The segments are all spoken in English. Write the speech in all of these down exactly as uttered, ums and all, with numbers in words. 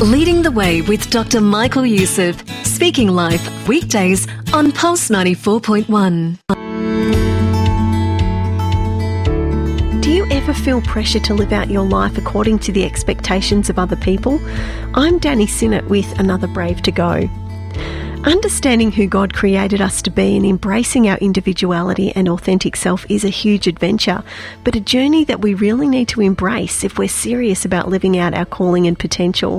Leading the Way with Doctor Michael Youssef. Speaking Life, weekdays on Pulse ninety-four point one. Do you ever feel pressure to live out your life according to the expectations of other people? I'm Danny Sinnott with Another Brave to Go. Understanding who God created us to be and embracing our individuality and authentic self is a huge adventure, but a journey that we really need to embrace if we're serious about living out our calling and potential.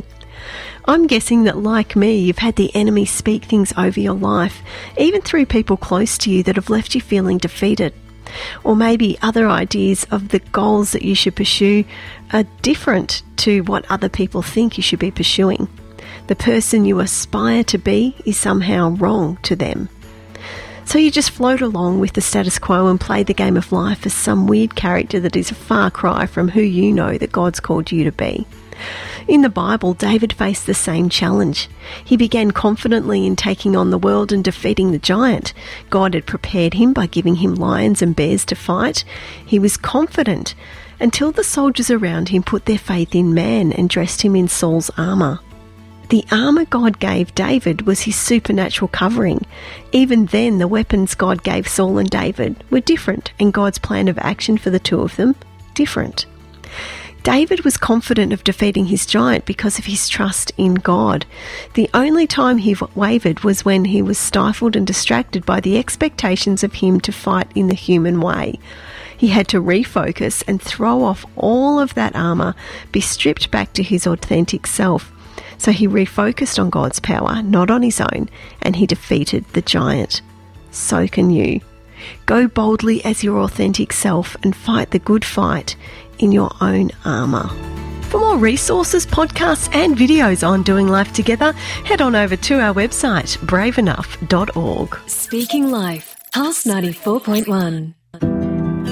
I'm guessing that, like me, you've had the enemy speak things over your life, even through people close to you that have left you feeling defeated. Or maybe other ideas of the goals that you should pursue are different to what other people think you should be pursuing. The person you aspire to be is somehow wrong to them. So you just float along with the status quo and play the game of life as some weird character that is a far cry from who you know that God's called you to be. In the Bible, David faced the same challenge. He began confidently in taking on the world and defeating the giant. God had prepared him by giving him lions and bears to fight. He was confident until the soldiers around him put their faith in man and dressed him in Saul's armour. The armour God gave David was his supernatural covering. Even then, the weapons God gave Saul and David were different, and God's plan of action for the two of them, different. David was confident of defeating his giant because of his trust in God. The only time he wavered was when he was stifled and distracted by the expectations of him to fight in the human way. He had to refocus and throw off all of that armour, be stripped back to his authentic self. So he refocused on God's power, not on his own, and he defeated the giant. So can you. Go boldly as your authentic self and fight the good fight in your own armour. For more resources, podcasts and videos on doing life together, head on over to our website, brave enough dot org. Speaking Life, Pulse ninety-four point one.